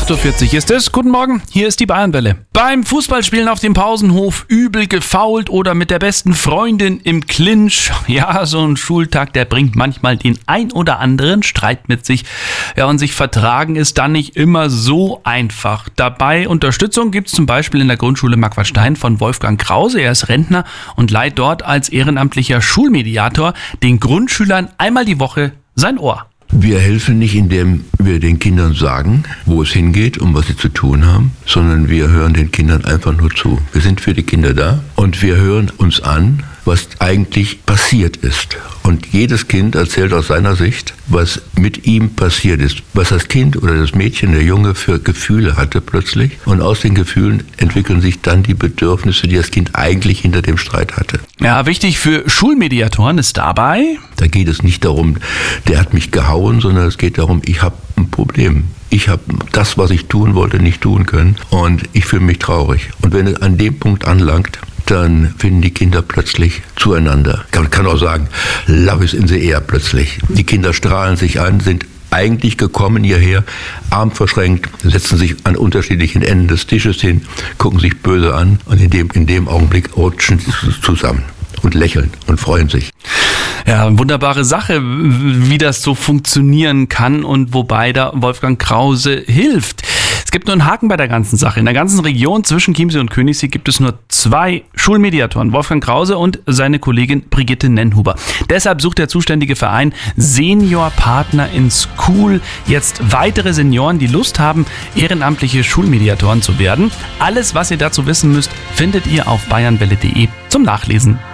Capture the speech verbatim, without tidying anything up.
acht Uhr vierzig ist es. Guten Morgen, hier ist die Bayernwelle. Beim Fußballspielen auf dem Pausenhof übel gefoult oder mit der besten Freundin im Clinch. Ja, so ein Schultag, der bringt manchmal den ein oder anderen Streit mit sich. Ja, und sich vertragen ist dann nicht immer so einfach. Dabei Unterstützung gibt es zum Beispiel in der Grundschule Marquardt-Stein von Wolfgang Krause. Er ist Rentner und leiht dort als ehrenamtlicher Schulmediator den Grundschülern einmal die Woche sein Ohr. Wir helfen nicht, indem wir den Kindern sagen, wo es hingeht und was sie zu tun haben, sondern wir hören den Kindern einfach nur zu. Wir sind für die Kinder da und wir hören uns an, was eigentlich passiert ist. Und jedes Kind erzählt aus seiner Sicht, was mit ihm passiert ist, was das Kind oder das Mädchen, der Junge für Gefühle hatte plötzlich. Und aus den Gefühlen entwickeln sich dann die Bedürfnisse, die das Kind eigentlich hinter dem Streit hatte. Ja, wichtig für Schulmediatoren ist dabei: Da geht es nicht darum, der hat mich gehauen, sondern es geht darum, ich habe ein Problem. Ich habe das, was ich tun wollte, nicht tun können und ich fühle mich traurig. Und wenn es an dem Punkt anlangt, dann finden die Kinder plötzlich zueinander. Man kann auch sagen, love is in the air plötzlich. Die Kinder strahlen sich an, sind eigentlich gekommen hierher, Arm verschränkt, setzen sich an unterschiedlichen Enden des Tisches hin, gucken sich böse an und in dem, in dem Augenblick rutschen sie zusammen und lächeln und freuen sich. Ja, wunderbare Sache, wie das so funktionieren kann und wobei da Wolfgang Krause hilft. Es gibt nur einen Haken bei der ganzen Sache. In der ganzen Region zwischen Chiemsee und Königssee gibt es nur zwei Schulmediatoren, Wolfgang Krause und seine Kollegin Brigitte Nennhuber. Deshalb sucht der zuständige Verein Senior Partner in School jetzt weitere Senioren, die Lust haben, ehrenamtliche Schulmediatoren zu werden. Alles, was ihr dazu wissen müsst, findet ihr auf bayernwelle punkt de zum Nachlesen.